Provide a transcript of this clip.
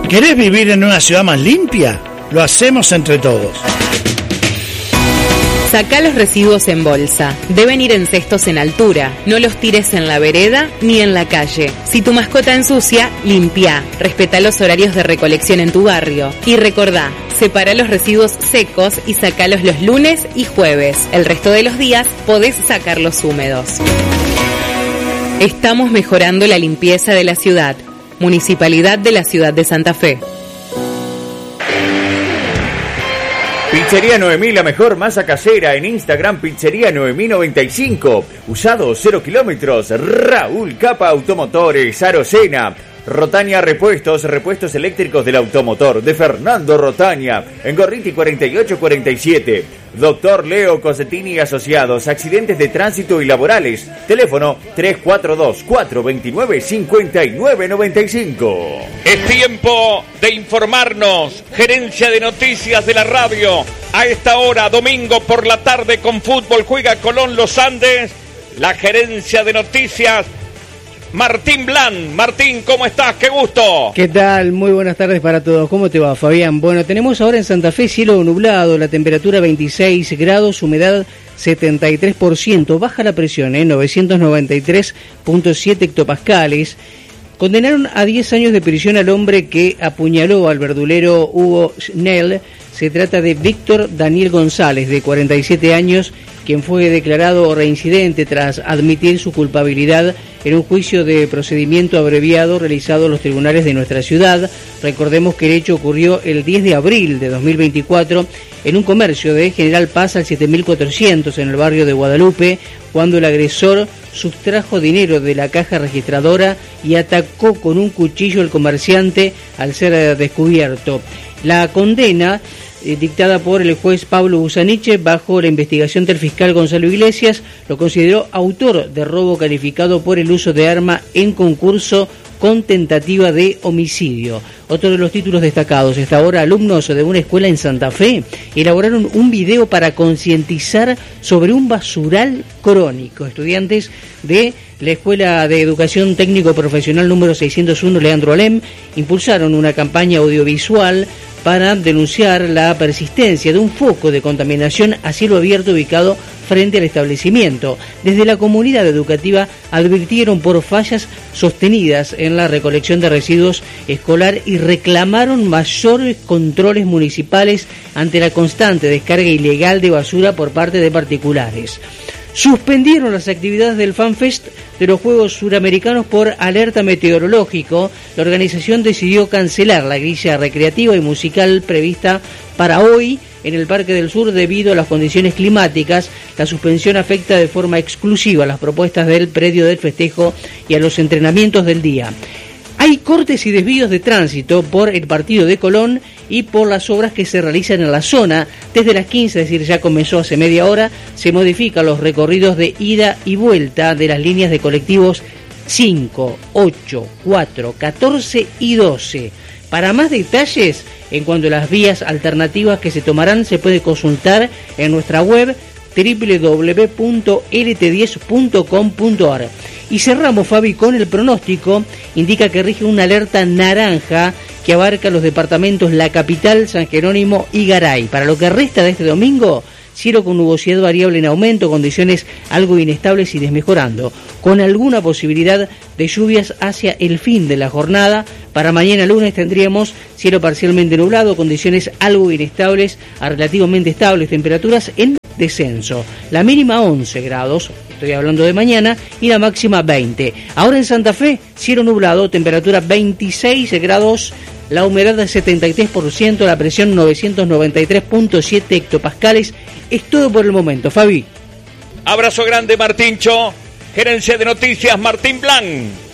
¿Querés vivir en una ciudad más limpia? Lo hacemos entre todos. Sacá los residuos en bolsa. Deben ir en cestos en altura. No los tires en la vereda ni en la calle. Si tu mascota ensucia, limpia. Respetá los horarios de recolección en tu barrio. Y recordá, separá los residuos secos y sacalos los lunes y jueves. El resto de los días podés sacarlos húmedos. Estamos mejorando la limpieza de la ciudad. Municipalidad de la Ciudad de Santa Fe. Pizzería Noemí, la mejor masa casera. En Instagram, Pizzería Noemí 95. Usado 0 kilómetros. Raúl Capa Automotores, Arocena. Rotaña Repuestos, repuestos eléctricos del automotor. De Fernando Rotaña. En Gorriti 4847. Doctor Leo Cosetini y Asociados. Accidentes de tránsito y laborales. Teléfono 342-429-5995. Es tiempo de informarnos. Gerencia de Noticias de la Radio. A esta hora, domingo por la tarde con fútbol, juega Colón Los Andes. La Gerencia de Noticias, Martín Blan. Martín, ¿cómo estás? ¡Qué gusto! ¿Qué tal? Muy buenas tardes para todos. ¿Cómo te va, Fabián? Bueno, tenemos ahora en Santa Fe cielo nublado, la temperatura 26 grados, humedad 73%, baja la presión, 993.7 hectopascales. Condenaron a 10 años de prisión al hombre que apuñaló al verdulero Hugo Schnell. Se trata de Víctor Daniel González, de 47 años, quien fue declarado reincidente tras admitir su culpabilidad en un juicio de procedimiento abreviado realizado en los tribunales de nuestra ciudad. Recordemos que el hecho ocurrió el 10 de abril de 2024 en un comercio de General Paz al 7400 en el barrio de Guadalupe, cuando el agresor sustrajo dinero de la caja registradora y atacó con un cuchillo al comerciante al ser descubierto. La condena dictada por el juez Pablo Busaniche bajo la investigación del fiscal Gonzalo Iglesias lo consideró autor de robo calificado por el uso de arma en concurso con tentativa de homicidio. Otro de los títulos destacados. Hasta ahora, alumnos de una escuela en Santa Fe elaboraron un video para concientizar sobre un basural crónico. Estudiantes de la Escuela de Educación Técnico Profesional número 601 Leandro Alem impulsaron una campaña audiovisual para denunciar la persistencia de un foco de contaminación a cielo abierto ubicado frente al establecimiento. Desde la comunidad educativa advirtieron por fallas sostenidas en la recolección de residuos escolar y reclamaron mayores controles municipales ante la constante descarga ilegal de basura por parte de particulares. Suspendieron las actividades del FanFest de los Juegos Suramericanos por alerta meteorológico. La organización decidió cancelar la grilla recreativa y musical prevista para hoy en el Parque del Sur debido a las condiciones climáticas. La suspensión afecta de forma exclusiva a las propuestas del predio del festejo y a los entrenamientos del día. Hay cortes y desvíos de tránsito por el partido de Colón y por las obras que se realizan en la zona. Desde las 15, es decir, ya comenzó hace media hora, se modifican los recorridos de ida y vuelta de las líneas de colectivos 5, 8, 4, 14 y 12. Para más detalles en cuanto a las vías alternativas que se tomarán, se puede consultar en nuestra web www.lt10.com.ar. Y cerramos, Fabi, con el pronóstico. Indica que rige una alerta naranja que abarca los departamentos La Capital, San Jerónimo y Garay. Para lo que resta de este domingo, cielo con nubosidad variable en aumento, condiciones algo inestables y desmejorando, con alguna posibilidad de lluvias hacia el fin de la jornada. Para mañana lunes tendríamos cielo parcialmente nublado, condiciones algo inestables a relativamente estables, temperaturas en descenso. La mínima 11 grados, estoy hablando de mañana, y la máxima 20. Ahora en Santa Fe, cielo nublado, temperatura 26 grados, la humedad del 73%, la presión 993.7 hectopascales. Es todo por el momento, Fabi. Abrazo grande, Martíncho. Gerencia de Noticias, Martín Blan.